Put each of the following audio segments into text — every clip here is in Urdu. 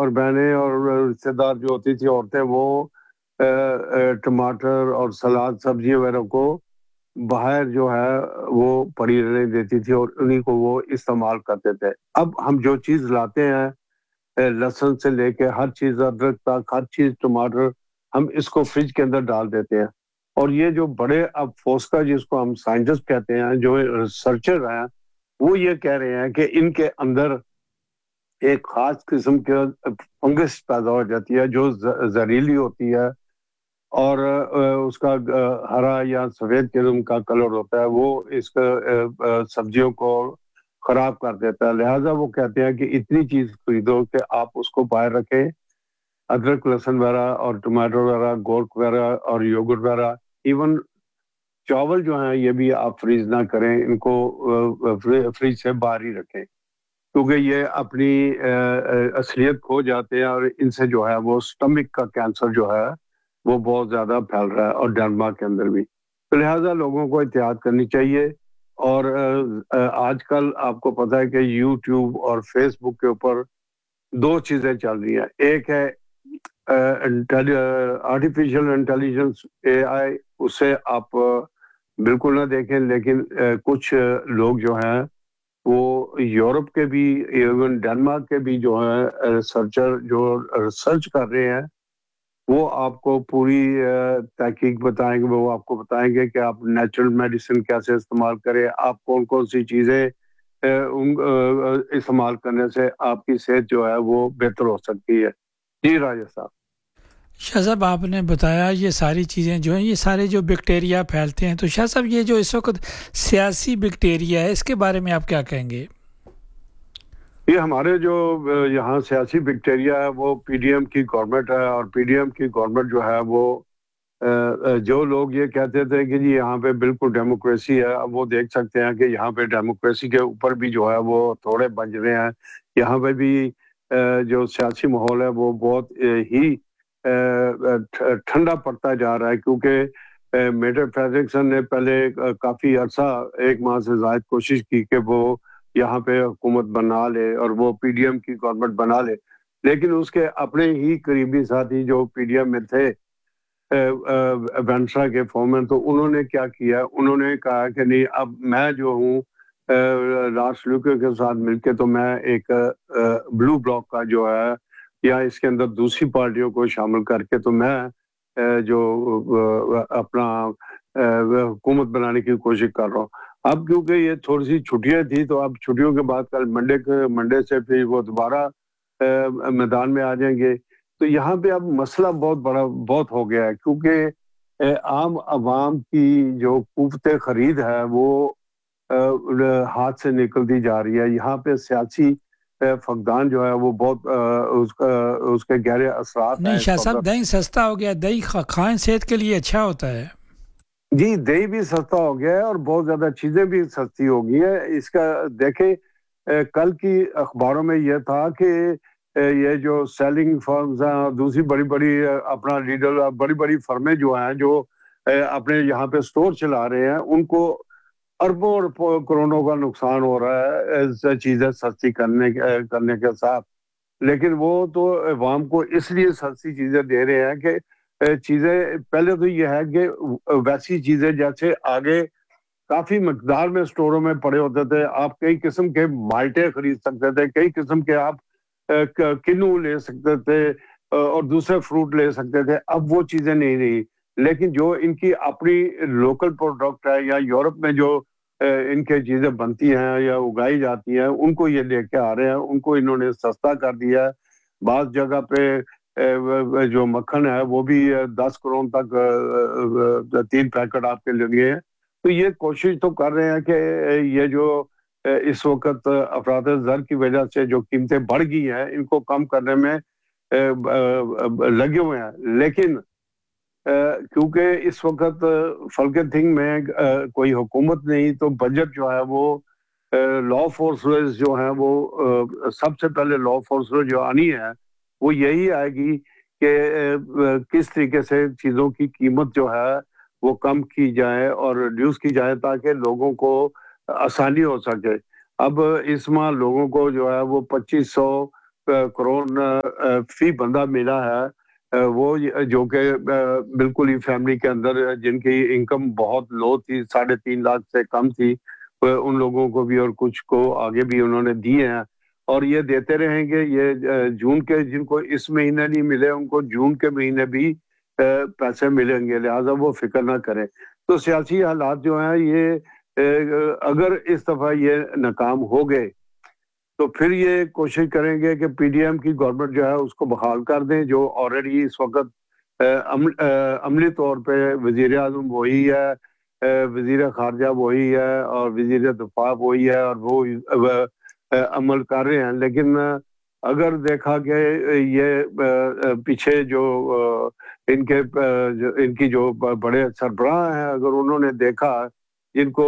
اور بہنیں اور رشتے دار جو ہوتی تھی عورتیں وہ ٹماٹر اور سلاد سبزی وغیرہ کو باہر جو ہے وہ پڑی رہنے دیتی تھی اور انہیں کو وہ استعمال کرتے تھے. اب ہم جو چیز لاتے ہیں لہسن سے لے کے ہر چیز ادرک تک ہر چیز ٹماٹر ہم اس کو فریج کے اندر ڈال دیتے ہیں. اور یہ جو بڑے اب فوسکا جس کو ہم سائنٹسٹ کہتے ہیں جو ریسرچر ہیں وہ یہ کہہ رہے ہیں کہ ان کے اندر ایک خاص قسم کے فنگس پیدا ہو جاتی ہے جو زہریلی ہوتی ہے اور اس کا ہرا یا سفید قسم کا کلر ہوتا ہے وہ اس سبزیوں کو خراب کر دیتا ہے. لہٰذا وہ کہتے ہیں کہ اتنی چیز خریدو کہ آپ اس کو باہر رکھیں, ادرک لہسن وغیرہ اور ٹماٹر وغیرہ گورک وغیرہ اور یوگرٹ وغیرہ, ایون چاول جو ہیں یہ بھی آپ فریز نہ کریں, ان کو فریج سے باہر ہی رکھیں کیونکہ یہ اپنی اصلیت کھو جاتے ہیں اور ان سے جو ہے وہ سٹمک کا کینسر جو ہے وہ بہت زیادہ پھیل رہا ہے اور ڈینمارک کے اندر بھی. تو لہٰذا لوگوں کو احتیاط کرنی چاہیے. اور آج کل آپ کو پتہ ہے کہ یوٹیوب اور فیس بک کے اوپر دو چیزیں چل رہی ہیں. ایک ہے آرٹیفیشل انٹیلیجنس AI, اسے آپ بالکل نہ دیکھیں, لیکن کچھ لوگ جو ہیں وہ یورپ کے بھی ایون ڈینمارک کے بھی جو ہیں ریسرچر جو ریسرچ کر رہے ہیں وہ آپ کو پوری تحقیق بتائیں گے. وہ آپ کو بتائیں گے کہ آپ نیچرل میڈیسن کیسے استعمال کریں, آپ کون کون سی چیزیں استعمال کرنے سے آپ کی صحت جو ہے وہ بہتر ہو سکتی ہے. جی راجہ صاحب. شاہ صاحب آپ نے بتایا یہ ساری چیزیں جو ہیں یہ سارے جو بیکٹیریا پھیلتے ہیں, تو شاہ صاحب یہ جو اس وقت سیاسی بیکٹیریا ہے اس کے بارے میں آپ کیا کہیں گے؟ یہ ہمارے جو یہاں سیاسی بیکٹیریا ہے وہ PDM کی گورنمنٹ ہے, اور PDM کی گورنمنٹ جو ہے وہ جو لوگ یہ کہتے تھے کہ جی یہاں پہ بالکل ڈیموکریسی ہے, اب وہ دیکھ سکتے ہیں کہ یہاں پہ ڈیموکریسی کے اوپر بھی جو ہے وہ تھوڑے بنج رہے ہیں. یہاں پہ بھی جو سیاسی ماحول ہے وہ بہت ہی ٹھنڈا پڑتا جا رہا ہے کیونکہ میٹر فریڈرکسن نے پہلے کافی عرصہ 1 ماہ سے زائد کوشش کی کہ وہ یہاں پہ حکومت بنا لے اور وہ PDM کی گورنمنٹ بنا لے, لیکن اس کے اپنے ہی قریبی ساتھی جو PDM میں تھے وینسرا کے فورمن, تو انہوں نے کیا کیا, انہوں نے کہا کہ نہیں اب میں جو ہوں لارس لوکے کے ساتھ مل کے تو میں ایک بلو بلاک کا جو ہے یا اس کے اندر دوسری پارٹیوں کو شامل کر کے تو میں جو اپنا حکومت بنانے کی کوشش کر رہا ہوں. اب کیونکہ یہ تھوڑی سی چھٹیاں تھی تو اب چھٹیوں کے بعد کل منڈے سے پھر وہ دوبارہ میدان میں آ جائیں گے. تو یہاں پہ اب مسئلہ بہت ہو گیا ہے کیونکہ عام عوام کی جو قوت خرید ہے وہ ہاتھ سے نکلتی جا رہی ہے. یہاں پہ سیاسی فقدان جو ہے وہ بہت اس کے گہرے اثرات ہیں. نہیں شاہ صاحب دہی سستا ہو گیا, دہی کھائیں صحت کے لیے اچھا ہوتا ہے. جی دہی بھی سستا ہو گیا ہے اور بہت زیادہ چیزیں بھی سستی ہو گئی ہیں. اس کا دیکھیں کل کی اخباروں میں یہ تھا کہ یہ جو سیلنگ فرمز ہیں دوسری بڑی اپنا لیڈر بڑی فرمیں جو ہیں جو اپنے یہاں پہ سٹور چلا رہے ہیں ان کو اربوں کروڑوں کا نقصان ہو رہا ہے چیزیں سستی کرنے کے ساتھ. لیکن وہ تو عوام کو اس لیے سستی چیزیں دے رہے ہیں کہ چیزیں پہلے تو یہ ہے کہ ویسی چیزیں جیسے آگے کافی مقدار میں سٹوروں میں پڑے ہوتے تھے, آپ کئی قسم کے مالٹے خرید سکتے تھے, کئی قسم کے آپ کنو لے سکتے تھے اور دوسرے فروٹ لے سکتے تھے. اب وہ چیزیں نہیں رہی, لیکن جو ان کی اپنی لوکل پروڈکٹ ہے یا یورپ میں جو ان کے چیزیں بنتی ہیں یا اگائی جاتی ہیں ان کو یہ لے کے آ رہے ہیں, ان کو انہوں نے سستا کر دیا ہے. بعض جگہ پہ جو مکھن ہے وہ بھی 10 کروڑ تک 3 پیکٹ آپ کے لگے ہیں. تو یہ کوشش تو کر رہے ہیں کہ یہ جو اس وقت افراط زر کی وجہ سے جو قیمتیں بڑھ گئی ہیں ان کو کم کرنے میں لگے ہوئے ہیں. لیکن کیونکہ اس وقت فلک تھنگ میں کوئی حکومت نہیں تو بجٹ جو ہے وہ لا فورسز جو ہیں وہ سب سے پہلے لا فورسز جو آنی ہے وہ یہی آئے گی کہ کس طریقے سے چیزوں کی قیمت جو ہے وہ کم کی جائے اور ریڈیوس کی جائے تاکہ لوگوں کو آسانی ہو سکے. اب اس ماہ لوگوں کو جو ہے وہ 2500 کروڑ فی بندہ ملا ہے وہ جو کہ بالکل ہی فیملی کے اندر جن کی انکم بہت لو تھی 3.5 لاکھ سے کم تھی ان لوگوں کو بھی اور کچھ کو آگے بھی انہوں نے دیے ہیں اور یہ دیتے رہیں گے. یہ جون کے جن کو اس مہینے نہیں ملے ان کو جون کے مہینے بھی پیسے ملیں گے, لہٰذا وہ فکر نہ کریں. تو سیاسی حالات جو ہیں یہ اگر اس دفعہ یہ ناکام ہو گئے تو پھر یہ کوشش کریں گے کہ پی ڈی ایم کی گورنمنٹ جو ہے اس کو بحال کر دیں, جو آلریڈی اس وقت عملی طور پہ وزیر اعظم وہی ہے, وزیر خارجہ وہی ہے اور وزیر دفاع وہی ہے اور وہ عمل کر رہے ہیں. لیکن اگر دیکھا کہ یہ پیچھے جو ان کی جو بڑے سربراہ ہیں اگر انہوں نے دیکھا جن کو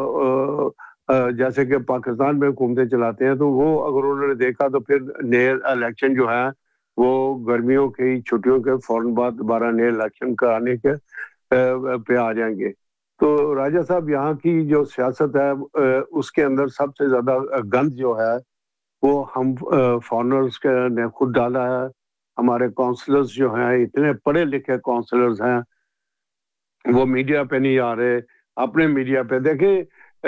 جیسے کہ پاکستان میں حکومتیں چلاتے ہیں تو وہ اگر انہوں نے دیکھا تو پھر نئے الیکشن جو ہیں وہ گرمیوں کی چھٹیوں کے فوراً بعد دوبارہ نئے الیکشن کرانے کے پہ آ جائیں گے. تو راجہ صاحب یہاں کی جو سیاست ہے اس کے اندر سب سے زیادہ گند جو ہے وہ ہم فارنرز نے خود ڈالا ہے. ہمارے کونسلرز جو ہیں اتنے پڑھے لکھے کونسلرز ہیں وہ میڈیا پہ نہیں آ رہے. اپنے میڈیا پہ دیکھیں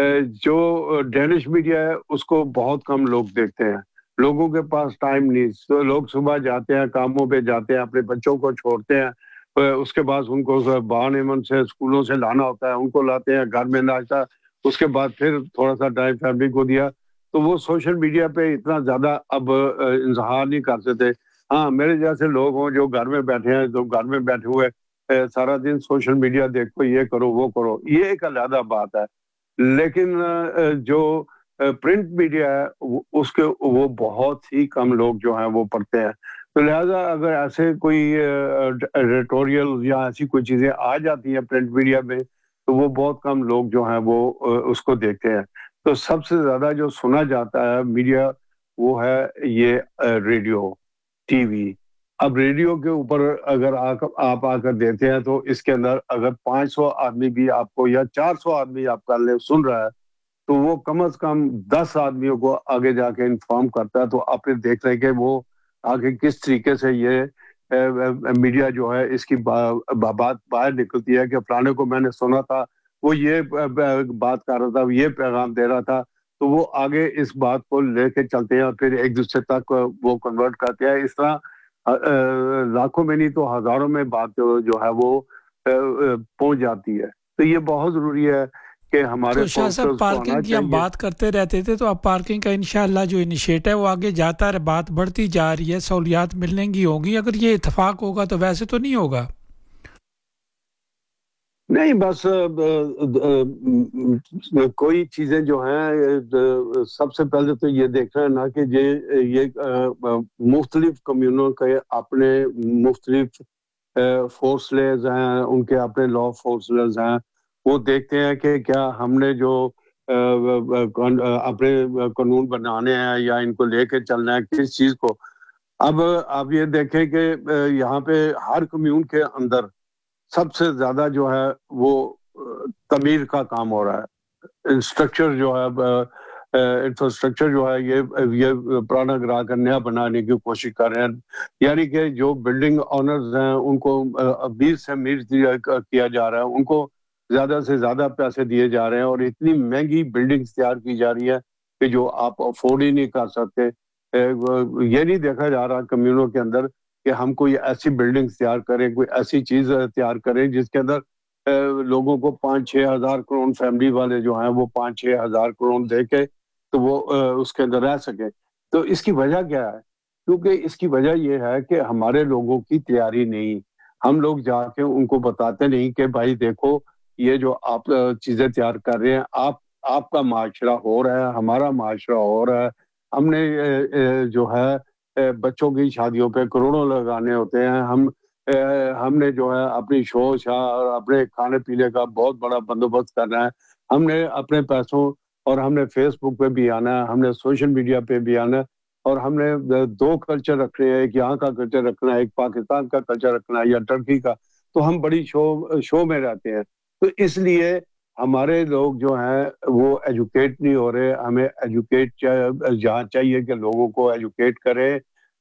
جو ڈینش میڈیا ہے اس کو بہت کم لوگ دیکھتے ہیں, لوگوں کے پاس ٹائم نہیں, تو لوگ صبح جاتے ہیں کاموں پہ جاتے ہیں اپنے بچوں کو چھوڑتے ہیں, اس کے بعد ان کو بہانے سے اسکولوں سے لانا ہوتا ہے, ان کو لاتے ہیں گھر میں ناشتہ, اس کے بعد پھر تھوڑا سا ٹائم فیملی کو دیا. تو وہ سوشل میڈیا پہ اتنا زیادہ اب اظہار نہیں کر سکتے. ہاں میرے جیسے لوگ ہوں جو گھر میں بیٹھے ہیں, جو گھر میں بیٹھے ہوئے سارا دن سوشل میڈیا دیکھو, یہ کرو وہ کرو, یہ ایک علیحدہ بات ہے. لیکن جو پرنٹ میڈیا ہے اس کے وہ بہت ہی کم لوگ جو ہیں وہ پڑھتے ہیں. تو لہٰذا اگر ایسے کوئی ایڈیٹوریل یا ایسی کوئی چیزیں آ جاتی ہیں پرنٹ میڈیا میں تو وہ بہت کم لوگ جو ہیں وہ اس کو دیکھتے ہیں. تو سب سے زیادہ جو سنا جاتا ہے میڈیا وہ ہے یہ ریڈیو ٹی وی. اب ریڈیو کے اوپر اگر آپ آ کر دیتے ہیں تو اس کے اندر اگر 500 آدمی بھی آپ کو یا 400 آدمی آپ کا سن رہا ہے تو وہ کم از کم 10 آدمیوں کو آگے جا کے انفارم کرتا ہے. تو آپ دیکھ رہے کہ وہ آگے کس طریقے سے یہ میڈیا جو ہے اس کی بات باہر نکلتی ہے کہ فلانے کو میں نے سنا تھا وہ یہ بات کر رہا تھا, یہ پیغام دے رہا تھا, تو وہ آگے اس بات کو لے کے چلتے ہیں اور پھر ایک دوسرے تک وہ کنورٹ کرتے ہیں. اس طرح لاکھوں میں نہیں تو ہزاروں میں بات جو ہے وہ پہنچ جاتی ہے. تو یہ بہت ضروری ہے کہ ہمارے تو شاہ صاحب پارکنگ کی ہم بات کرتے رہتے تھے, تو اب پارکنگ کا انشاءاللہ جو انیشیٹو ہے وہ آگے جاتا ہے, بات بڑھتی جا رہی ہے, سہولیات ملنے کی ہوگی. اگر یہ اتفاق ہوگا تو ویسے تو نہیں ہوگا. نہیں بس کوئی چیزیں جو ہیں سب سے پہلے تو یہ دیکھنا ہے نا کہ یہ مختلف کمیونوں کے اپنے مختلف فورسلیز ہیں, ان کے اپنے لا فورسلیز ہیں. وہ دیکھتے ہیں کہ کیا ہم نے جو اپنے قانون بنانے ہیں یا ان کو لے کے چلنا ہے کس چیز کو. اب آپ یہ دیکھیں کہ یہاں پہ ہر کمیون کے اندر سب سے زیادہ جو ہے وہ تعمیر کا کام ہو رہا ہے. انفراسٹرکچر جو ہے یہ پرانا گرا کر نیا بنانے کی کوشش کر رہے ہیں. یعنی کہ جو بلڈنگ آنرز ہیں ان کو امیر سے امیر کیا جا رہا ہے, ان کو زیادہ سے زیادہ پیسے دیے جا رہے ہیں اور اتنی مہنگی بلڈنگ تیار کی جا رہی ہے کہ جو آپ افورڈ ہی نہیں کر سکتے. یہ نہیں دیکھا جا رہا کمیونوں کے اندر کہ ہم کوئی ایسی بلڈنگ تیار کریں, کوئی ایسی چیز تیار کریں جس کے اندر لوگوں کو 5-6 ہزار کروڑ فیملی والے جو ہیں وہ 5-6 ہزار کروڑ دے کے تو وہ اس کے اندر رہ سکے. تو اس کی وجہ کیا ہے؟ کیونکہ اس کی وجہ یہ ہے کہ ہمارے لوگوں کی تیاری نہیں. ہم لوگ جا کے ان کو بتاتے نہیں کہ بھائی دیکھو یہ جو آپ چیزیں تیار کر رہے ہیں آپ کا معاشرہ ہو رہا ہے, ہمارا معاشرہ ہو رہا ہے. ہم نے جو ہے بچوں کی شادیوں پہ کروڑوں لگانے ہوتے ہیں, ہم نے جو ہے اپنی شوش اور اپنے کھانے پینے کا بہت بڑا بندوبست کرنا ہے. ہم نے اپنے پیسوں اور ہم نے فیس بک پہ بھی آنا ہے, ہم نے سوشل میڈیا پہ بھی آنا ہے, اور ہم نے 2 کلچر رکھنے ہیں, ایک یہاں کا کلچر رکھنا ہے, ایک پاکستان کا کلچر رکھنا ہے یا ٹرکی کا. تو ہم بڑی شو میں رہتے ہیں. تو اس لیے ہمارے لوگ جو ہیں وہ ایجوکیٹ نہیں ہو رہے. ہمیں ایجوکیٹ جہاں چاہیے کہ لوگوں کو ایجوکیٹ کریں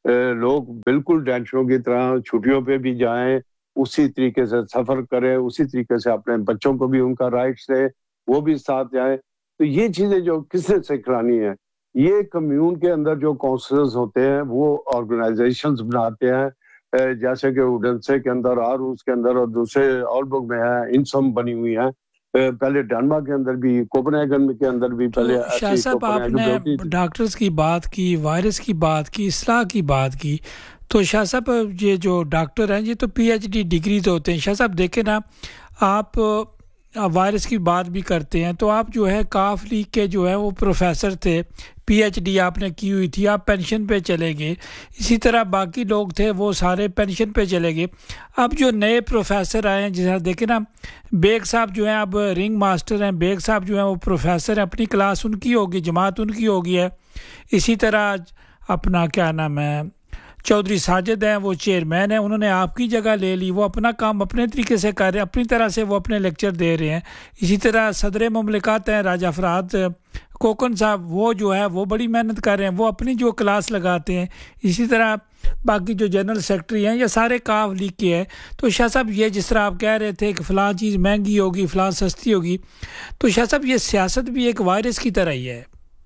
لوگ بالکل ڈینشوں کی طرح چھٹیوں پہ بھی جائیں, اسی طریقے سے سفر کریں, اسی طریقے سے اپنے بچوں کو بھی ان کا رائٹس ہے وہ بھی ساتھ جائیں. تو یہ چیزیں جو کس نے سکھلانی ہے, یہ کمیون کے اندر جو کونسلرز ہوتے ہیں وہ آرگنائزیشنز بناتے ہیں, جیسے کہ وڈنسے کے اندر, آروس کے اندر, اور دوسرے آلبرگ میں ہے, انسم بنی ہوئی ہیں, پہلے ڈنمارک کے اندر بھی, کوپنہیگن کے اندر بھی پہلے شاہ صاحب آپ نے ڈاکٹرز کی بات کی, وائرس کی بات کی, اصلاح کی بات کی, تو شاہ صاحب یہ جو ڈاکٹر ہیں یہ تو پی ایچ ڈی ڈگری تو ہوتے ہیں. شاہ صاحب دیکھیں نا, آپ وائرس کی بات بھی کرتے ہیں تو آپ جو ہے کاف لیگ کے جو ہے وہ پروفیسر تھے, پی ایچ ڈی آپ نے کی ہوئی تھی, آپ پینشن پہ چلے گئے. اسی طرح باقی لوگ تھے وہ سارے پینشن پہ چلے گئے. اب جو نئے پروفیسر آئے ہیں, جیسا دیکھیں نا بیگ صاحب جو ہیں اب رنگ ماسٹر ہیں, بیگ صاحب جو ہیں وہ پروفیسر ہیں, اپنی کلاس ان کی ہوگی, جماعت ان کی ہوگی ہے. اسی طرح اپنا کیا نام ہے چودھری ساجد ہیں, وہ چیئرمین ہیں, انہوں نے آپ کی جگہ لے لی, وہ اپنا کام اپنے طریقے سے کر رہے ہیں, اپنی طرح سے وہ اپنے لیکچر دے رہے ہیں. اسی طرح صدر مملکت ہیں راجہ فرہاد کوکن صاحب, وہ جو ہے وہ بڑی محنت کر رہے ہیں, وہ اپنی جو کلاس لگاتے ہیں. اسی طرح باقی جو جنرل سیکرٹری ہیں یہ سارے کاف لیگ کے ہیں. تو شاہ صاحب یہ جس طرح آپ کہہ رہے تھے کہ فلاں چیز مہنگی ہوگی, فلاں سستی ہوگی, تو شاہ صاحب یہ سیاست بھی ایک وائرس کی طرح ہی ہے.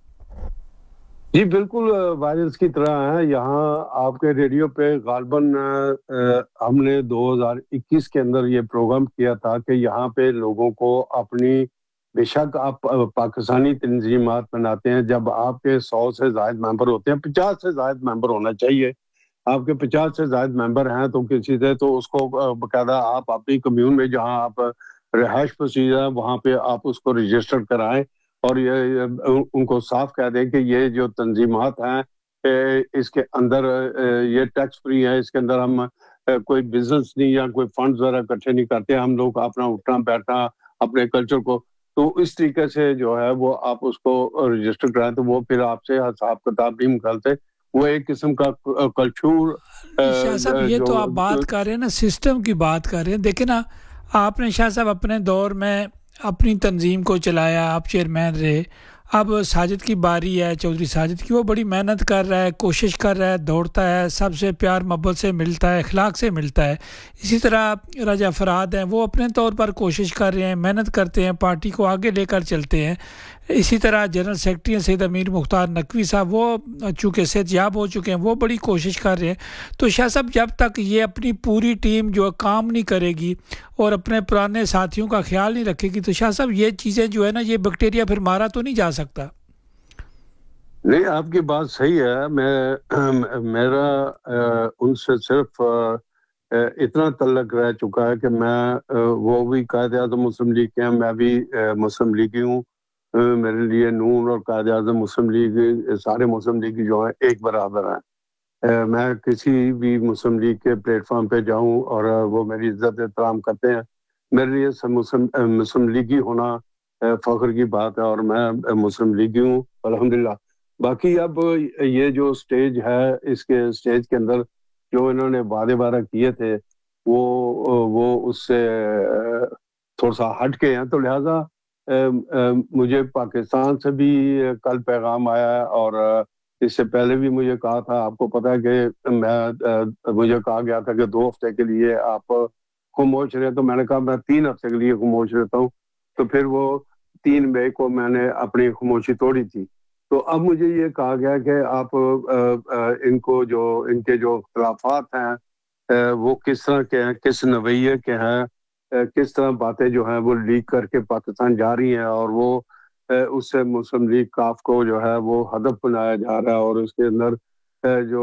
جی بالکل وائرس کی طرح ہے. یہاں آپ کے ریڈیو پہ غالباً ہم نے 2021 کے اندر یہ پروگرام کیا تھا کہ یہاں پہ لوگوں کو اپنی, بے شک آپ پاکستانی تنظیمات بناتے ہیں, جب آپ کے 100 سے زائد ممبر ہوتے ہیں, 50 سے زائد ممبر ہونا چاہیے, آپ کے 50 سے زائد ممبر ہیں تو کسی سے تو اس کو باقاعدہ آپ اپنی کمیون میں جہاں آپ رہائش پذیر ہیں وہاں پہ آپ اس کو رجسٹر کرائیں, اور یہ ان کو صاف کہہ دیں کہ یہ جو تنظیمات ہیں اس کے اندر یہ ٹیکس فری ہے, اس کے اندر ہم کوئی بزنس نہیں یا کوئی فنڈز وغیرہ اکٹھے نہیں کرتے, ہم لوگ اپنا اٹھنا بیٹھنا اپنے کلچر کو, تو اس طریقے سے جو ہے وہ آپ اس کو رجسٹر کرائیں تو وہ پھر آپ سے حساب کتاب نہیں نکالتے, وہ ایک قسم کا کلچر. شاہ صاحب یہ تو آپ بات کر رہے ہیں نا, سسٹم کی بات کر رہے ہیں. دیکھیں نا آپ نے شاہ صاحب اپنے دور میں اپنی تنظیم کو چلایا, آپ چیئرمین رہے. اب ساجد کی باری ہے, چودھری ساجد کی, وہ بڑی محنت کر رہا ہے, کوشش کر رہا ہے, دوڑتا ہے, سب سے پیار محبت سے ملتا ہے, اخلاق سے ملتا ہے. اسی طرح راجہ فرہاد ہیں, وہ اپنے طور پر کوشش کر رہے ہیں, محنت کرتے ہیں, پارٹی کو آگے لے کر چلتے ہیں. اسی طرح جنرل سیکرٹری ہیں سید امیر مختار نقوی صاحب, وہ چونکہ صحت یاب ہو چکے ہیں, وہ بڑی کوشش کر رہے ہیں. تو شاہ صاحب جب تک یہ اپنی پوری ٹیم جو کام نہیں کرے گی اور اپنے پرانے ساتھیوں کا خیال نہیں رکھے گی, تو شاہ صاحب یہ چیزیں جو ہے نا, یہ بیکٹیریا پھر مارا تو نہیں جا سکتا. نہیں, آپ کی بات صحیح ہے. میرا ان سے صرف اتنا تعلق رہ چکا ہے کہ میں وہ بھی قائد اعظم مسلم لیگ کے ہیں, میں بھی مسلم لیگی ہوں. میرے لیے نون اور قائد اعظم مسلم لیگ, سارے مسلم لیگی جو ہیں ایک برابر ہیں. میں کسی بھی مسلم لیگ کے پلیٹ فارم پہ جاؤں اور وہ میری عزت احترام کرتے ہیں, میرے لیے مسلم لیگی ہونا فخر کی بات ہے, اور میں مسلم لیگی ہوں الحمدللہ. باقی اب یہ جو سٹیج ہے, اس کے سٹیج کے اندر جو انہوں نے وعدے کیے تھے وہ اس سے تھوڑا سا ہٹ کے ہیں, تو لہٰذا مجھے پاکستان سے بھی کل پیغام آیا ہے, اور اس سے پہلے بھی مجھے کہا تھا. آپ کو پتہ ہے کہ مجھے کہا گیا تھا کہ 2 ہفتے کے لیے آپ خاموش رہے, تو میں نے کہا میں 3 ہفتے کے لیے خاموش رہتا ہوں. تو پھر وہ 3 مئی کو میں نے اپنی خاموشی توڑی تھی. تو اب مجھے یہ کہا گیا کہ آپ ان کے جو اختلافات ہیں وہ کس طرح کے ہیں, کس نوعیے کے ہیں, کس طرح باتیں جو ہیں وہ لیک کر کے پاکستان جا رہی ہیں, اور وہ اس سے مسلم لیگ کاف کو جو ہے وہ ہدف بنایا جا رہا ہے. اور اس کے اندر جو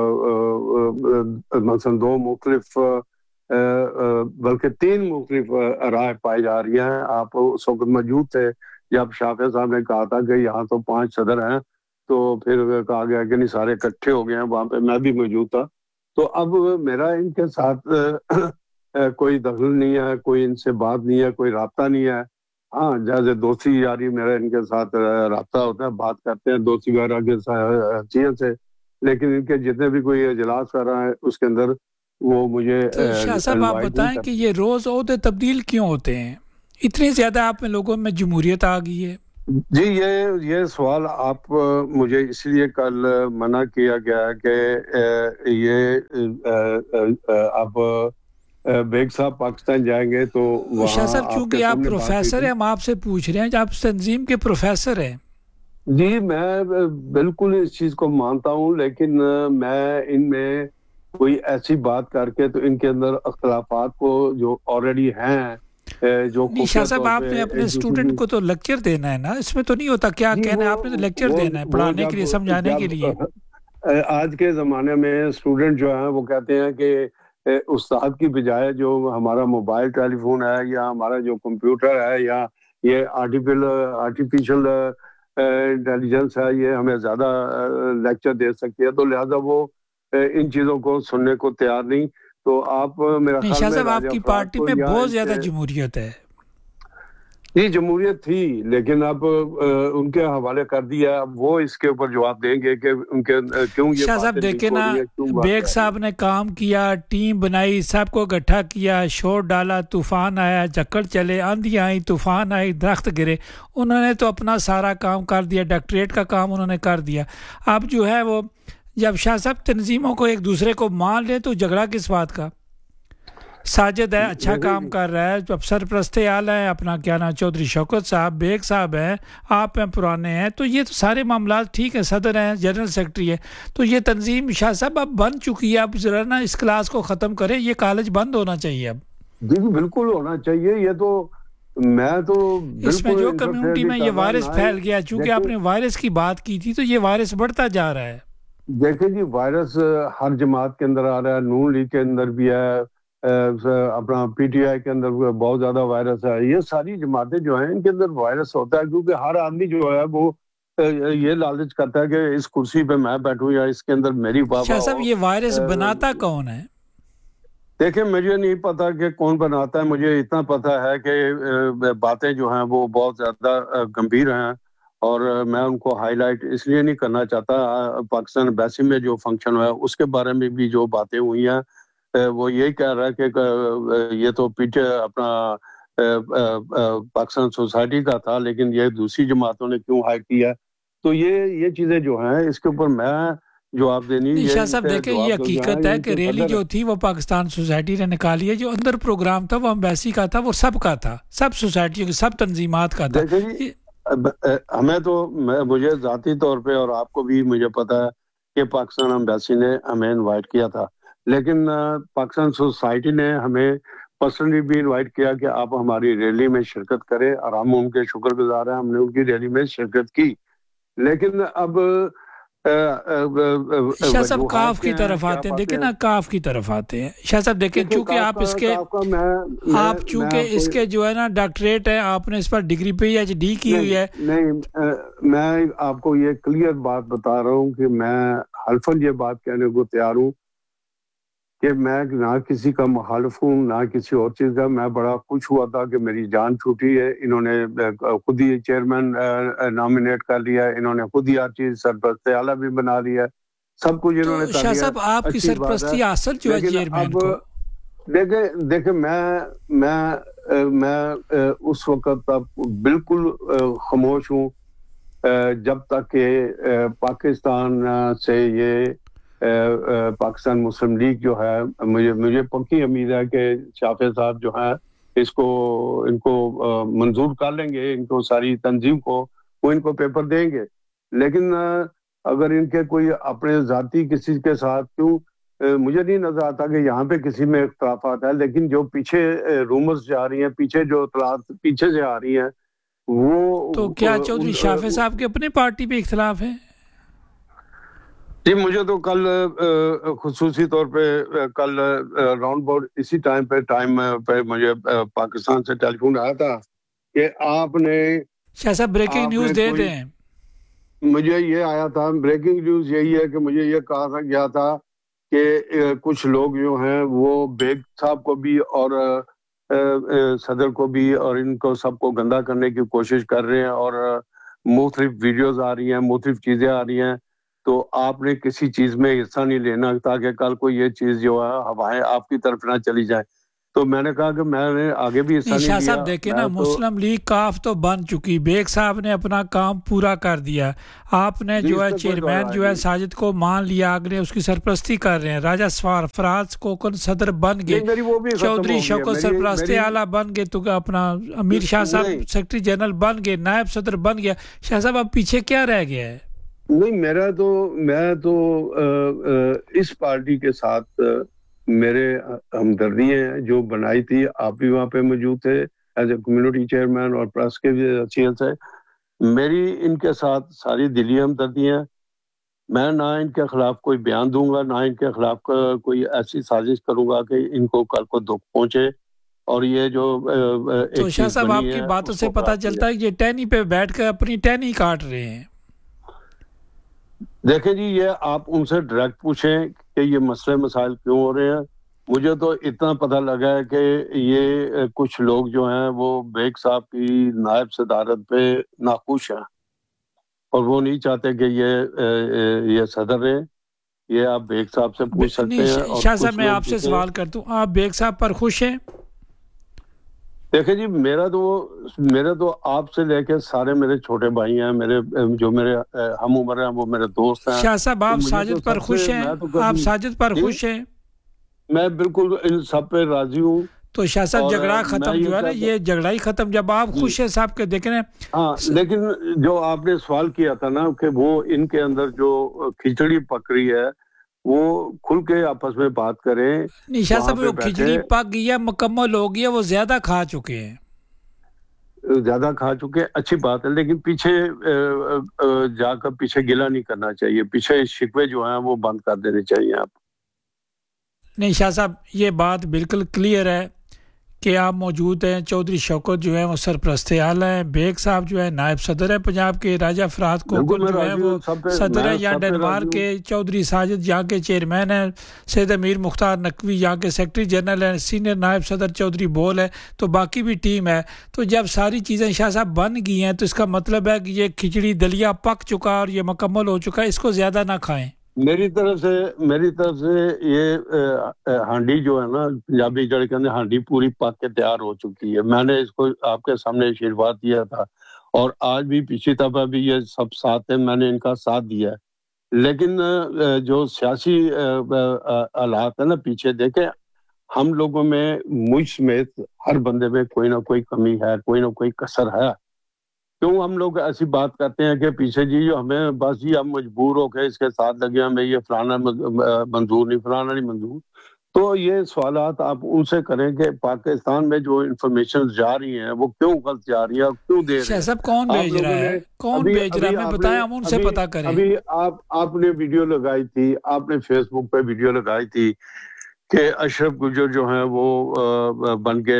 مثلا 2 مختلف بلکہ 3 مختلف رائے پائی جا رہی ہیں. آپ اس وقت موجود تھے جب شافع صاحب نے کہا تھا کہ یہاں تو 5 صدر ہیں, تو پھر کہا گیا کہ نہیں سارے اکٹھے ہو گئے ہیں, وہاں پہ میں بھی موجود تھا. تو اب میرا ان کے ساتھ کوئی دخل نہیں ہے, کوئی ان سے بات نہیں ہے, کوئی رابطہ نہیں ہے. ہاں جیسے دوستی یاری میرا ان کے ساتھ رابطہ ہوتا ہے, بات کرتے ہیں دوستی وغیرہ کے چیزوں سے, لیکن ان کے جتنے بھی کوئی اجلاس کر رہا ہے اس کے اندر وہ مجھے شاہ صاحب آپ بتائیں کہ یہ روز عہدے تبدیل کیوں ہوتے ہیں؟ اتنی زیادہ آپ میں لوگوں میں جمہوریت آ گئی ہے. جی یہ سوال آپ مجھے اس لیے کل منع کیا گیا کہ یہ آپ بیگ صاحب پاکستان جائیں گے تو شاہ وہاں صاحب آپ کے چونکہ آپ سامنے بات ہوئی پروفیسر تھی. ہیں، ہم آپ سے پوچھ رہے ہیں، آپ تنظیم کے پروفیسر ہیں. جی میں بالکل اس چیز کو مانتا ہوں، لیکن میں ان میں کوئی ایسی بات کر کے تو ان کے اندر اختلافات کو جو آلریڈی ہیں جو نہیں شاہ خفیہ صاحب، طور آپ پہ نے اپنے ایک دوسرے اسٹوڈنٹ کی. کو تو لیکچر دینا ہے نا، اس میں تو نہیں ہوتا کیا جی کہنا ہے، آپ نے تو لیکچر دینا ہے وہ پڑھانے کے لیے، سمجھانے کے لیے. آج کے زمانے میں اسٹوڈنٹ جو ہیں وہ کہتے ہیں کہ استاد کی بجائے جو ہمارا موبائل ٹیلی فون ہے یا ہمارا جو کمپیوٹر ہے یا یہ آرٹیفیشل انٹیلیجنس ہے، یہ ہمیں زیادہ لیکچر دے سکتی ہے، تو لہذا وہ ان چیزوں کو سننے کو تیار نہیں. تو آپ میرا نہیں خیال شاہ میں صاحب، آپ راجہ کی افراد پارٹی کو میں یا بہت ان زیادہ سے جمہوریت ہے. یہ جمہوریت تھی، لیکن اب ان کے حوالے کر دیا. اب وہ اس کے اوپر جواب دیں گے کہ ان کے کیوں یہ شاہ باتیں صاحب لیک دیکھیں ہو نا، رہی ہیں، کیوں باتیں بیگ آ رہی صاحب نے کام کیا، ٹیم بنائی، سب کو اکٹھا کیا، شور ڈالا، طوفان آیا، جکڑ چلے، آندھی آئی، طوفان آئی، درخت گرے، انہوں نے تو اپنا سارا کام کر دیا، ڈاکٹریٹ کا کام انہوں نے کر دیا. اب جو ہے وہ جب شاہ صاحب تنظیموں کو ایک دوسرے کو مان لے تو جھگڑا کس بات کا؟ ساجد ہے، اچھا کام کر رہا ہے، اب سرپرست اعلیٰ ہے اپنا، کیا نام، چودھری شوکت صاحب، بیگ صاحب ہیں، آپ ہیں پرانے ہیں، تو یہ تو سارے معاملات ٹھیک ہیں، صدر ہیں، جنرل سیکرٹری ہے، تو یہ تنظیم شاہ صاحب اب بن چکی ہے. اب ذرا نا اس کلاس کو ختم کریں، یہ کالج بند ہونا چاہیے اب. جی بالکل ہونا چاہیے. یہ تو میں تو اس میں بالکل جو انٹرفیئر کمیونٹی نہیں میں یہ کر رہا وائرس نہ ہی. پھیل گیا، چونکہ آپ دیکھیں نے وائرس کی بات کی تھی، تو یہ وائرس بڑھتا جا رہا ہے. دیکھیں جی، وائرس ہر جماعت کے اندر آ رہا ہے، نون لیگ کے اندر بھی ہے، اپنا پی ٹی آئی کے اندر بہت زیادہ وائرس ہے. یہ ساری جماعتیں جو ہیں ان کے اندر وائرس ہوتا ہے، کیونکہ ہر آدمی جو ہے وہ یہ لالچ کرتا ہے کہ اس کرسی پہ میں بیٹھوں یا اس کے اندر میری بابا شاہ صاحب ہو. یہ وائرس بناتا کون ہے؟ دیکھیں مجھے نہیں پتا کہ کون بناتا ہے، مجھے اتنا پتا ہے کہ باتیں جو ہیں وہ بہت زیادہ گمبھیر ہیں، اور میں ان کو ہائی لائٹ اس لیے نہیں کرنا چاہتا. پاکستان ایمبیسی میں جو فنکشن ہوا ہے اس کے بارے میں بھی جو باتیں ہوئی ہیں وہ یہی کہہ رہا ہے کہ یہ تو پیچھے اپنا پاکستان سوسائٹی کا تھا، لیکن یہ دوسری جماعتوں نے کیوں ہائی کیا. تو یہ چیزیں جو ہیں اس کے اوپر میں جواب دینی، نہیں یہ شاہ ان صاحب سے دیکھیں، یہ جواب دو جو حقیقت ہیں ہے ان کہ کے ریلی صدر. جو تھی وہ پاکستان سوسائٹی نے نکالی ہے، جو اندر پروگرام تھا وہ امبیسی کا تھا، وہ سب کا تھا، سب سوسائٹیوں کی، سب تنظیمات کا تھا. دیکھیں جی، ہمیں تو مجھے ذاتی طور پہ اور آپ کو بھی مجھے پتا ہے کہ پاکستان ایمبیسی نے ہمیں انوائٹ کیا تھا، لیکن پاکستان سوسائٹی نے ہمیں پرسنلی بھی انوائٹ کیا کہ آپ ہماری ریلی میں شرکت کریں، اور ہم ان کے شکر گزار ہیں، ہم نے ان کی ریلی میں شرکت کی. لیکن اب شاہ صاحب وجوہات کاف کی کیا ہیں، طرف کیا آتے ہیں، باتیں دیکھیں ہیں. نا کاف کی طرف آتے ہیں شاہ صاحب. دیکھیں دیکھیں چونکہ آپ اس کے، کاف کا آپ چونکہ اس کے جو ہے نا ڈاکٹریٹ ہے، آپ نے اس پر ڈگری پی ایچ ڈی کی ہوئی ہے. نہیں میں آپ کو یہ کلیئر بات بتا رہا ہوں کہ میں حلفاً یہ بات کہنے کو تیار ہوں کہ میں نہ کسی کا مخالف ہوں نہ کسی اور چیز کا. میں بڑا خوش ہوا تھا کہ میری جان چھوٹی ہے، انہوں نے خود ہی چیئرمین نامینیٹ کر لیا، انہوں نے خود ہی ہر چیز سرپرست اعلیٰ بھی بنا لیا، سب کچھ انہوں نے تو کر شاہ لیا، صاحب آپ کی اچھی بات ہے. سرپرستی حاصل جو ہے لیکن چیئرمین اب کو. دیکھیں میں اس وقت تک بالکل خاموش ہوں جب تک کہ پاکستان سے یہ پاکستان مسلم لیگ جو ہے، مجھے پکی امید ہے کہ شافع صاحب جو ہیں ان کو منظور کر لیں گے، ان کو ساری تنظیم کو وہ ان کو پیپر دیں گے. لیکن اگر ان کے کوئی اپنے ذاتی کسی کے ساتھ، کیوں مجھے نہیں نظر آتا کہ یہاں پہ کسی میں اختلافات ہیں، لیکن جو پیچھے رومرز جا رہی ہیں، پیچھے جو اطلاعات پیچھے سے آ رہی ہیں تو وہ کیا چودھری شافع صاحب کے اپنے پارٹی پہ اختلاف ہے؟ جی مجھے تو کل خصوصی طور پہ کل راؤنڈ بورڈ اسی ٹائم پہ مجھے پاکستان سے ٹیلی فون آیا تھا کہ آپ نے شاہ صاحب بریکنگ نیوز دے کوئی، دیں. مجھے یہ آیا تھا، بریکنگ نیوز یہی ہے کہ مجھے یہ کہا گیا تھا کہ کچھ لوگ جو ہیں وہ بیگ صاحب کو بھی اور صدر کو بھی اور ان کو سب کو گندا کرنے کی کوشش کر رہے ہیں، اور مختلف ویڈیوز آ رہی ہیں، مختلف چیزیں آ رہی ہیں. تو آپ نے کسی چیز میں حصہ نہیں لینا تاکہ کل کو یہ چیز جو ہے ہوائیں آپ کی طرف نہ چلی جائے. تو میں نے کہا کہ میں نے آگے بھی حصہ نہیں لیا. شاہ صاحب دیکھیں نا, مسلم لیگ کاف تو بن چکی, بیگ صاحب نے اپنا کام پورا کر دیا, آپ نے جو ہے چیئرمین جو ہے ساجد کو مان لیا, آگے اس کی سرپرستی کر رہے ہیں, راجہ فراز کوکن صدر بن گئے, چودھری شوکت سرپرست اعلیٰ بن گئے, تو اپنا امیر شاہ صاحب سیکرٹری جنرل بن گئے, نائب صدر بن گیا. شاہ صاحب اب پیچھے کیا رہ گیا ہے؟ نہیں, میں تو اس پارٹی کے ساتھ میرے ہمدردی ہیں جو بنائی تھی. آپ بھی وہاں پہ موجود تھے ایز اے کمیونٹی چیئرمین اور پریس کے بھی چیئر تھے. میری ان کے ساتھ ساری دلی ہمدردی ہیں. میں نہ ان کے خلاف کوئی بیان دوں گا, نہ ان کے خلاف کوئی ایسی سازش کروں گا کہ ان کو کل کو دکھ پہنچے. اور یہ جو تو شاہ صاحب آپ کی باتوں سے پتہ چلتا ہے کہ یہ ٹہنی پہ بیٹھ کر اپنی ٹہنی کاٹ رہے ہیں. دیکھیں جی, یہ آپ ان سے ڈائریکٹ پوچھیں کہ یہ مسئلے مسائل کیوں ہو رہے ہیں. مجھے تو اتنا پتہ لگا ہے کہ یہ کچھ لوگ جو ہیں وہ بیگ صاحب کی نائب صدارت پہ ناخوش ہیں اور وہ نہیں چاہتے کہ یہ صدر رہے. یہ آپ بیگ صاحب سے پوچھ سکتے ہیں. شاہ صاحب میں آپ سے سوال کرتا ہوں, آپ بیگ صاحب پر خوش ہیں؟ دیکھیں جی, میرا تو آپ سے لے کے سارے میرے چھوٹے بھائی ہیں, جو میرے ہم عمر ہیں, وہ میرے دوست ہیں. شاہ صاحب آپ ساجد پر خوش ہیں؟ آپ ساجد پر خوش ہیں؟ میں بالکل ان سب پہ راضی ہوں. تو شاہ صاحب جھگڑا ختم جو ہے نا, یہ جھگڑا ہی ختم جب آپ خوش ہیں صاحب کے دیکھیں. ہاں, لیکن جو آپ نے سوال کیا تھا نا کہ وہ ان کے اندر جو کھچڑی پک رہی ہے وہ کھل کے آپس میں بات کریں. شاہ صاحب وہ کھچڑی پک گئی ہے, مکمل ہو گئی ہے, وہ زیادہ کھا چکے ہیں. اچھی بات ہے, لیکن پیچھے جا کر پیچھے گلا نہیں کرنا چاہیے. پیچھے شکوے جو ہیں وہ بند کر دینے چاہیے آپ. نہیں شاہ صاحب, یہ بات بالکل کلیئر ہے کہ آپ موجود ہیں. چودھری شوکت جو ہے وہ سرپرست اعلیٰ ہیں, بیگ صاحب جو ہے نائب صدر ہیں پنجاب کے, راجہ فراز کوکن جو ہے وہ صدر ہیں یہاں ڈنمارک کے, چودھری ساجد یہاں کے چیئرمین ہیں, سید امیر مختار نقوی یہاں کے سیکرٹری جنرل ہیں, سینئر نائب صدر چودھری بول ہے, تو باقی بھی ٹیم ہے. تو جب ساری چیزیں شاہ صاحب بن گئی ہیں تو اس کا مطلب ہے کہ یہ کھچڑی دلیا پک چکا اور یہ مکمل ہو چکا ہے, اس کو زیادہ نہ کھائیں. میری طرف سے یہ ہانڈی جو ہے نا, پنجابی جڑ کے اندر ہانڈی پوری پک کے تیار ہو چکی ہے. میں نے اس کو آپ کے سامنے آشیرواد دیا تھا اور آج بھی پچھلی دفعہ بھی یہ سب ساتھ ہیں, میں نے ان کا ساتھ دیا ہے. لیکن جو سیاسی حالات ہیں نا پیچھے دیکھیں, ہم لوگوں میں مجھ سمیت ہر بندے میں کوئی نہ کوئی کمی ہے, کوئی نہ کوئی کسر ہے. کیوں ہم لوگ ایسی بات کرتے ہیں کہ پیچھے جی جو ہمیں بس جی ہم مجبور ہو کے اس کے ساتھ لگے, ہمیں یہ فلانا منظور نہیں, فلانا نہیں منظور. تو یہ سوالات آپ ان سے کریں کہ پاکستان میں جو انفارمیشن جا رہی ہیں وہ کیوں غلط جا رہی ہے, کیوں دے رہے ہیں. سب کون بھیج رہا ہے, کون بھیج رہا ہے, ہمیں بتائیں, ہم ان سے پتہ کریں. ابھی آپ نے ویڈیو لگائی تھی, آپ نے فیس بک پہ ویڈیو لگائی تھی کہ اشرف گجر جو ہیں وہ بن گئے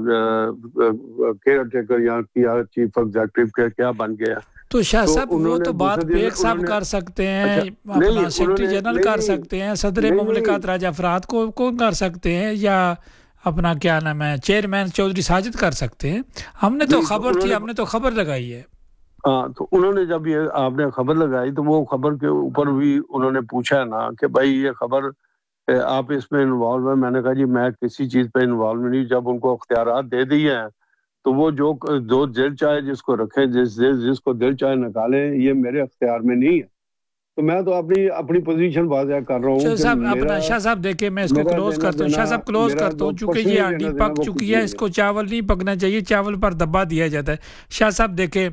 ہیں کیئر ٹیکر یا چیف ایگزیکٹو کے, کیا بن گئے ہیں. تو شاہ صاحب وہ تو بات بیگ صاحب کر سکتے ہیں, اپنا سیکرٹری جنرل کر سکتے ہیں, صدر مملکت راجہ فراز کو کون کر سکتے ہیں, یا اپنا کیا نام ہے چیئرمین چودھری ساجد کر سکتے ہیں. ہم نے تو خبر تھی, ہم نے تو خبر لگائی ہے. ہاں, تو انہوں نے جب یہ آپ نے خبر لگائی تو وہ خبر کے اوپر بھی انہوں نے پوچھا ہے نا کہ بھائی یہ خبر آپ اس میں انوالو ہیں. میں نے کہا جی میں کسی چیز پہ انوالو نہیں. جب ان کو اختیارات دے دیے ہیں تو وہ جو دل چاہے جس کو رکھیں, جس کو دل چاہے نکالیں, یہ میرے اختیار میں نہیں ہے. تو میں تو اپنی پوزیشن واضح کر رہا ہوں. شاہ صاحب دیکھیں, میں اس کو کلوز کرتا ہوں. شاہ صاحب کلوز کرتا ہوں, چونکہ یہ ہانڈی پک چکی ہے, اس کو چاول نہیں پکنا چاہیے, چاول پر دبا دیا جاتا ہے. شاہ صاحب دیکھیں,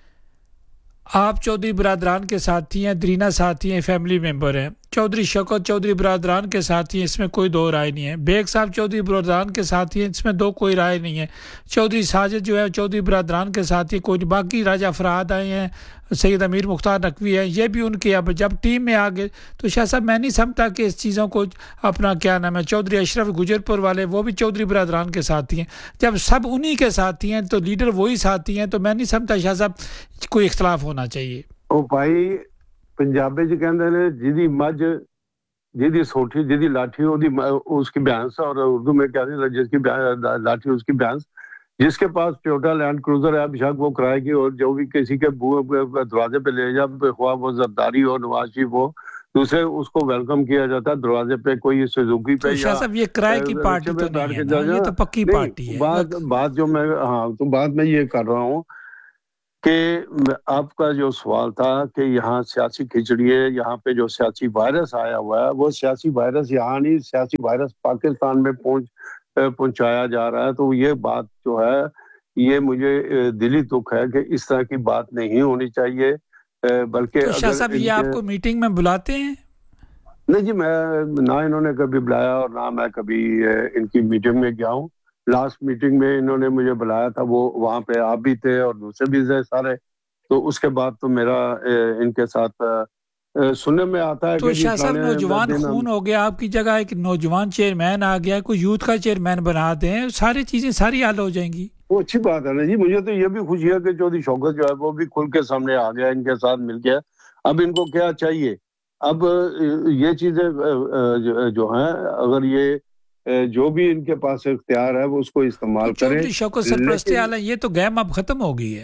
آپ چودھری برادران کے ساتھی ہیں, درینا ساتھی ہیں, فیملی ممبر ہیں. چودھری شوکت چودھری برادران کے ساتھی ہیں, اس میں کوئی دو رائے نہیں ہے. بیگ صاحب چودھری برادران کے ساتھی ہیں, اس میں کوئی رائے نہیں ہے. چودھری ساجد جو ہے چودھری برادران کے ساتھی کوئی نہیں. باقی راجہ فرہاد آئے ہیں, سید امیر مختار نقوی ہیں, یہ بھی ان کے. اب جب ٹیم میں آ گئے تو شاہ صاحب میں نہیں سمجھتا کہ اس چیزوں کو اپنا کیا نام ہے چودھری اشرف گجر پور والے, وہ بھی چودھری برادران کے ساتھی ہیں. جب سب انہی کے ساتھی ہیں تو لیڈر وہی ساتھی ہیں, تو میں نہیں سمجھتا شاہ صاحب کوئی اختلاف ہونا چاہیے. او بھائی پنجابی چ کہندے نے جدی مجھ جدی سوٹھی جدی لاٹھی اس کی بیانس, اور اردو میں کہتے ہیں جس کی لاٹھی اس کی بیانس. جس کے پاس ٹویوٹا لینڈ کروزر ہے بشک وہ کرائے گی, اور جو بھی کسی کے دروازے پہ لے جا, خواہ وہ زرداری ہو, نواز شریف ہو, دوسرے اس کو ویلکم کیا جاتا ہے دروازے پہ کوئی سوزوکی پہ. شاہ صاحب یہ کرائے کی پارٹی تو نہیں ہے نا, یہ تو پکی پارٹی ہے. بات جو میں تو بات میں یہ کر رہا ہوں کہ آپ کا جو سوال تھا کہ یہاں سیاسی کھچڑی ہے, یہاں پہ جو سیاسی وائرس آیا ہوا ہے وہ سیاسی وائرس یہاں نہیں, سیاسی وائرس پاکستان میں پہنچایا جا رہا ہے. تو یہ بات جو ہے یہ مجھے دلی دکھ ہے کہ اس طرح کی بات نہیں ہونی چاہیے. بلکہ شاہ صاحب یہ آپ کو میٹنگ میں بلاتے ہیں؟ نہیں جی, میں نہ انہوں نے کبھی بلایا اور نہ میں کبھی ان کی میٹنگ میں گیا ہوں. لاسٹ میٹنگ میں انہوں نے مجھے بلایا تھا, وہ وہاں پہ آپ بھی تھے اور دوسرے بھی تھے سارے. تو اس کے بعد تو میرا ان کے ساتھ سننے میں آتا ہے تو شاہ صاحب نوجوان خون ہو گیا, آپ کی جگہ ایک نوجوان چیئرمین آ گیا, کوئی یوتھ کا چیئرمین بنا دیں, ساری چیزیں ساری حل ہو جائیں گی. وہ اچھی بات ہے نا جی. مجھے تو یہ بھی خوشی ہے کہ چودھری شوکت جو ہے وہ بھی کھل کے سامنے آ گیا, ان کے ساتھ مل گیا. اب ان کو کیا چاہیے, اب یہ چیزیں جو ہیں اگر یہ جو بھی ان کے پاس اختیار ہے وہ اس کو استعمال کریں. چودھری شوکت سرپرست اعلیٰ, یہ تو گیم اب ختم ہو گئی ہے.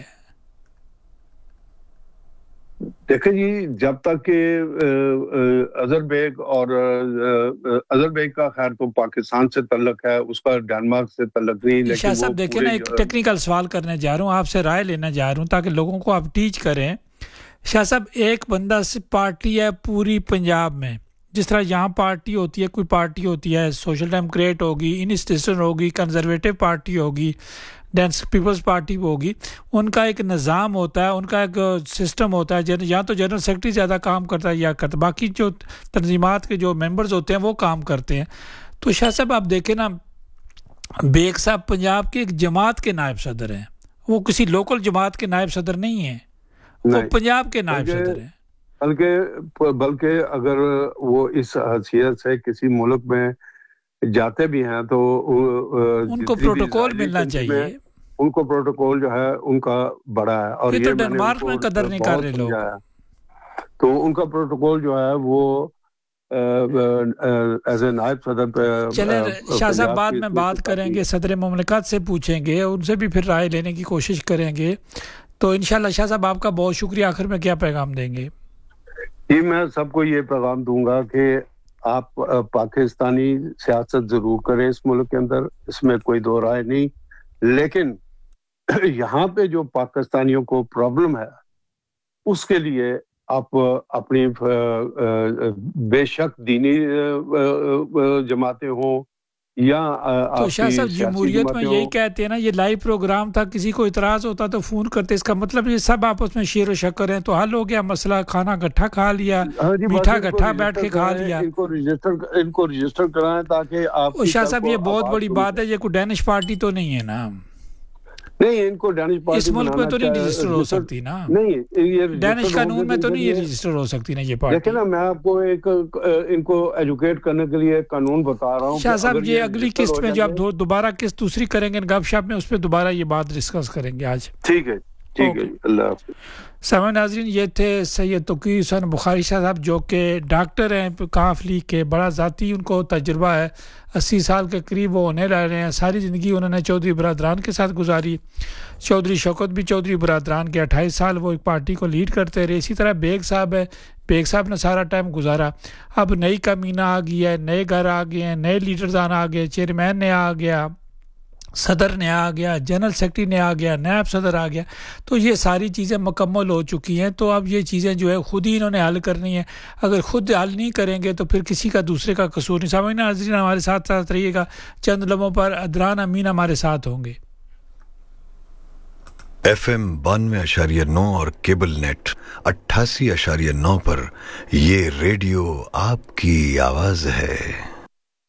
دیکھیں جی, جب تک کہ اظہر بیگ اور اظہر بیگ کا خیر تو پاکستان سے تعلق ہے, اس کا ڈنمارک سے تعلق نہیں. شاہ صاحب دیکھیں نا, ایک ٹیکنیکل سوال کرنے جا رہا ہوں, آپ سے رائے لینا جا رہا ہوں تاکہ لوگوں کو آپ ٹیچ کریں. شاہ صاحب ایک بندہ سے پارٹی ہے پوری پنجاب میں, جس طرح یہاں پارٹی ہوتی ہے, کوئی پارٹی ہوتی ہے سوشل ڈیموکریٹ ہوگی, انسٹیٹیوشن ہوگی, کنزرویٹو پارٹی ہوگی, ڈینس پیپلز پارٹی ہوگی. ان کا ایک نظام ہوتا ہے, ان کا ایک سسٹم ہوتا ہے. یہاں تو جنرل سیکرٹری زیادہ کام کرتا ہے یا کرتا, باقی جو تنظیمات کے جو ممبرز ہوتے ہیں وہ کام کرتے ہیں. تو شاہ صاحب آپ دیکھیں نا, بیگ صاحب پنجاب کے ایک جماعت کے نائب صدر ہیں, وہ کسی لوکل جماعت کے نائب صدر نہیں ہیں, وہ پنجاب کے نائب صدر ہیں. بلکہ اگر وہ اس حیثیت سے کسی ملک میں جاتے بھی ہیں تو ان کو پروٹوکول ملنا چاہیے. ان کو پروٹوکول جو ہے ان کا بڑا ہے, اور یہ تو ڈنمارک میں قدر نہیں کر رہے لوگ. تو ان کا پروٹوکول جو ہے وہ ایز اے نائب صدر پہ. چلیں شاہ صاحب بعد میں بات کریں گے, صدر مملکت سے پوچھیں گے, ان سے بھی پھر رائے لینے کی کوشش کریں گے. تو انشاءاللہ شاہ صاحب آپ کا بہت شکریہ. آخر میں کیا پیغام دیں گے؟ جی, میں سب کو یہ پیغام دوں گا کہ آپ پاکستانی سیاست ضرور کریں اس ملک کے اندر, اس میں کوئی دو رائے نہیں. لیکن یہاں پہ جو پاکستانیوں کو پرابلم ہے اس کے لیے آپ اپنی بے شک دینی جماعتیں ہوں یا تو شاہ صاحب جمہوریت میں یہی کہتے ہیں نا, یہ لائیو پروگرام تھا, کسی کو اعتراض ہوتا تو فون کرتے, اس کا مطلب یہ سب آپس میں شیر و شکر ہیں تو حل ہو گیا مسئلہ, کھانا گٹھا کھا لیا, میٹھا گٹھا بیٹھ کے کھا لیا. ان کو رجسٹر کرائیں تاکہ آپ. شاہ صاحب یہ بہت بڑی بات ہے, یہ کوئی ڈینش پارٹی تو نہیں ہے نا. نہیں, ان کو ڈینش پارٹی اس ملک میں تو نہیں رجسٹر ہو سکتی نا. نہیں, یہ ڈینش قانون میں تو نہیں رجسٹر ہو سکتی نا یہ پارٹی. دیکھیں نا, میں آپ کو ایک ان کو ایجوکیٹ کرنے کے لیے قانون بتا رہا ہوں. شاہ صاحب یہ اگلی قسط میں جو آپ دوبارہ قسط دوسری کریں گے گپ شپ میں, اس پہ دوبارہ یہ بات ڈسکس کریں گے آج. ٹھیک ہے, ٹھیک ہے, اللہ حافظ. سامعین ناظرین, یہ تھے سید تقی حسین بخاری شاہ صاحب, جو کہ ڈاکٹر ہیں کاف لیگ کے, بڑا ذاتی ان کو تجربہ ہے, 80 سال کے قریب وہ ہونے رہے ہیں. ساری زندگی انہوں نے چودھری برادران کے ساتھ گزاری. چودھری شوکت بھی چودھری برادران کے 28 سال وہ ایک پارٹی کو لیڈ کرتے رہے. اسی طرح بیگ صاحب ہے, بیگ صاحب نے سارا ٹائم گزارا. اب نئی کمینہ آ گئی ہے, نئے گھر آ گئے ہیں, نئے لیڈرزان آ گئے, چیئرمین نے آ گیا, صدر نے آ گیا, جنرل سیکرٹری نے آ گیا, نائب صدر آ گیا. تو یہ ساری چیزیں مکمل ہو چکی ہیں. تو اب یہ چیزیں جو ہے خود ہی انہوں نے حل کرنی ہے. اگر خود حل نہیں کریں گے تو پھر کسی کا دوسرے کا قصور نہیں. سامعین ناظرین, ہمارے ساتھ ساتھ رہیے گا, چند لمحوں پر ادران امین ہمارے ساتھ ہوں گے. FM 92.9 اور کیبل نیٹ 88.9 پر یہ ریڈیو آپ کی آواز ہے.